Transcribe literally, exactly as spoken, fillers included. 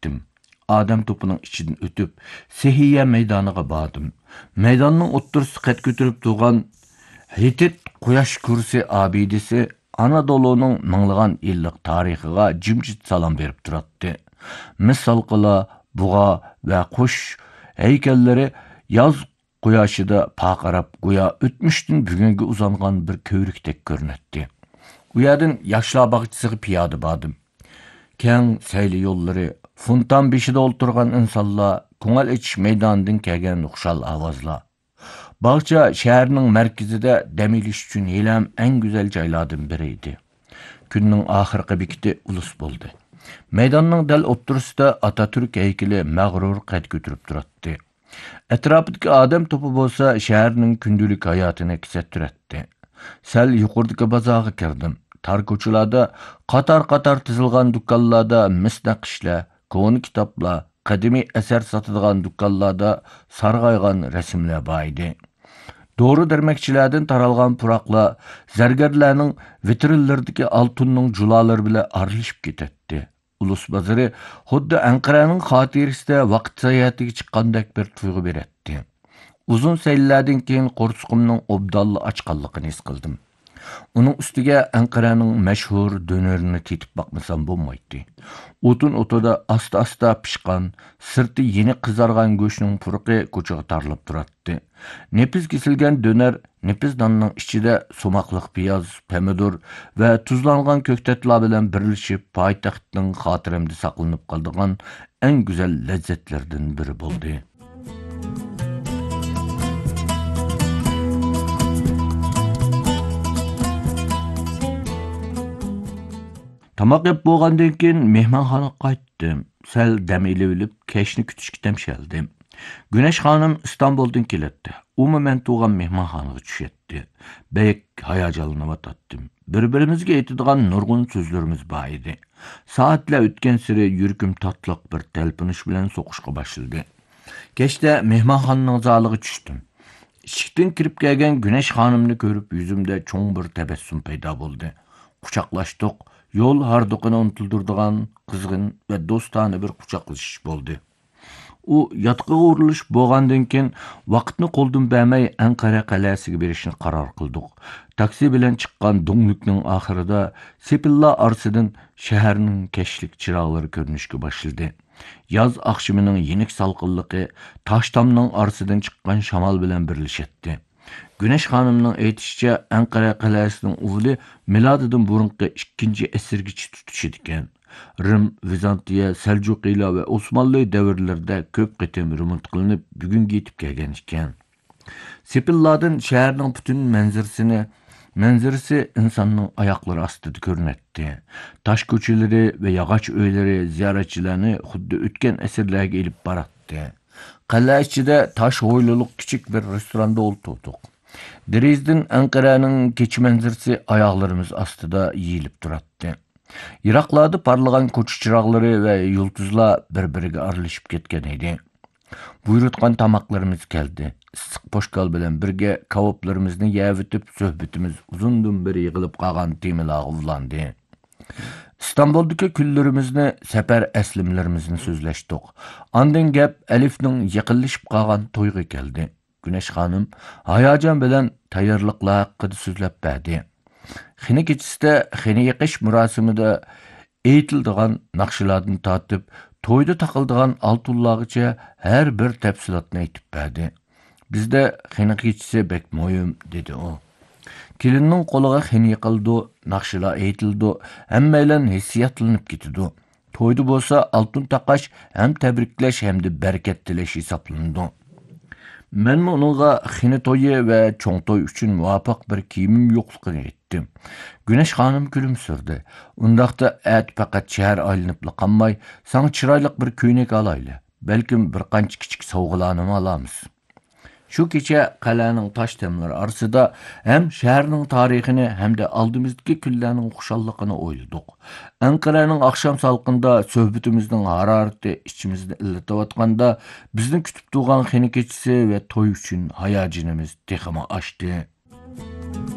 ketdim. Adam topuning ichidan o'tib, Sehiya maydoniga bordim. Maydonning o'ttirisi qad ko'tarib turgan Hitit quyosh kursi abidisi Anadolu'nun minglagan yillik tarixiga jimjit salom berib turadi. Misal qila buğa va qush haykallari yoz quyoshida paqarab go'yo o'tmishdan bugunga uzangan bir ko'rikdek ko'rinadi. U yerdan yoshlar bog'chisiga piyoda bordim. Keng sayli yo'llari, funtan beshida o'ltirgan insonlar, ko'ngil ichish maydonidan kelgan xushal ovozlar. Bağça şəhərinin mərkəzində dəm ilish üçün helam ən gözəl joylardan biri idi. Günün axırqı bekiti ulus boldu. Meydanның dəl o'ttirisida Atatürk heykeli məğrur qad götürüb turardı. Ətrafındakı adam topu bolsa şəhərinin gündəlik həyatını kəsətdirətdi. Səl yuqurdakı bazarga kirdim. Tar ko'chalarda qatar-qatar tizilgan dükkanlarda mis naqshlar, koni kitoblar, qadimiy asar sotadigan dükkanlarda sarg'aygan rasmlar bor edi. Doğru dermekçilerden taralgan puraqlar, zərgərlərinin vitrinlərdəki altınның julaları bilə arılışıb ketətdi. Ulus bazarı xuddi Anqaraның xatirəsində vaqt səyahətiga chiqqandek bir tuyğu berətdi. Uzun səyillərdən keyin qo'rsqumning obdallı açqanlığını his qildim. Onun üstüge Anqaraның məşhur dönörünü tetib bakmasam bo'lmaydi. O'tun o'tida asta-asta pishqan, sirti yeni qizargan go'shtning puruqi ko'chaga tarilib turardi. Nepiz kesilgan döner, nepiz nonning ichida sumoqliq piyoz, pomidor va tuzlangan ko'ktatlar bilan birlashib, poytaxtning xotiramda saqlanib qolgan eng go'zal lazzatlardan biri bo'ldi. Tamaq yeb bo'lgandan keyin mehmonxonaga qaytdim. Sal dam ilib, kechni kutishga tamshaldim. Güneş xanım İstanbul'dan keladi. Umuman tug'an mehmonxonaga tushadi. Bek hayajonlanib o'tatdim. Bir-birimizga aytadigan nurg'un so'zlarimiz bor edi. Soatlar o'tgan sari yuragim tatliq bir talpinish bilan so'qishga boshladi. Kechda mehmonxonaning zaliga tushdim. Eshikdan kirib kelgan Güneş xonimni ko'rib yuzimda cho'ng bir tabassum paydo bo'ldi. Quchoqlashdik. Yol harduqini unutildirdigan qizg'in va do'stona bir quchoqlashish bo'ldi. U yotqiga urilish bo'lgandan keyin vaqtni qo'ldan bermay Anqara qalasiga berishni qaror qildik. Taksi bilan chiqqan do'nglikning oxirida sepilla orasidan shaharning kashlik chiroqlari ko'rinishga boshladi. Yoz oqshimining yenik salqinligi toshtamning orasidan chiqqan shamol bilan birlashdi. Güneş xanımның aytishicha Anqara qalasining uvuli milodidan burunqi ikkinchi asrgacha tutish ekan. Rim, Vizantiya, Seljuqiylar va Osmonli davrlarida ko'p qitim remont qilinib, bugunga yetib kelgan ekan. Sepillardan shaharning butun manzarasini, manzarasi insonning oyoqlari ostida ko'rinadi. Tosh ko'chalari va yog'och uylari ziyoratchilarni xuddi o'tgan asrlarga elib boradi. Qala ichida tosh hovliliq kichik bir restoranda o'tirdik. Derizdan Anqaraning kecha manzarasi oyoqlarimiz ostida yeyilib turadi. Yiroqlarda parlagan ko'cha chiroqlari va yulduzlar bir-biriga aralashib ketgan edi. Buyurtgan tamoqlarimiz keldi. Issiq poshkal bilan birga kavoblarimizni yeb o'tib, suhbatimiz uzundan beri yig'ilib qolgan temalarga ulandi. İstanbul'daki kunlarimizni, safar aslimlarimizni so'zlashdik. Ondan gap Alifning yaqinlashib qolgan to'yga keldi. Güneş xanım hayajon bilan tayyorliqlar haqida so'zlab berdi. Xini kechisida xini yiqish murosimida aytiladigan naqshlardan tortib, to'yda taqiladigan oltinlargacha har bir tafsilotni aytib berdi. Bizda xini kechisi bek muhim dedi u. Kelinning qo'liga xini yiqildi, naqshlar aytildi, hammaylar hissiyotlanib ketdi. To'yda bo'lsa oltin taqash ham tabriklash hamda barakat tilash hisoblandi. Men onunğa xini to'yi va cho'ng to'y uchun muvaffaq bir kiyimim yo'qligini aytdim. Güneş xanım gülümsürdü. Undaqda at faqat shahar aylanib qolmay, sana chiroyli bir ko'ynak alayli. Balkim bir qancha kichik sovg'alarni olamiz. Shu kecha qal'aning tosh temlari orasida ham shaharning tarixini hamda oldimizdagi kunlarning xushalligini o'yladik. Anqaraning oqshom salqinda suhbatimizning harorati ichimizni illatayotganda bizni kutib turgan xini kechisi va to'y uchun hayajonimiz texmo oshdi.